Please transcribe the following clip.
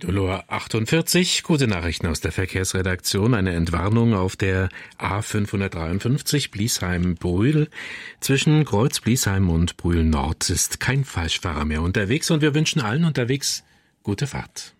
Dolor 48, gute Nachrichten aus der Verkehrsredaktion. Eine Entwarnung auf der A553 Bliesheim-Brühl. Zwischen Kreuz Bliesheim und Brühl Nord ist kein Falschfahrer mehr unterwegs und wir wünschen allen unterwegs gute Fahrt.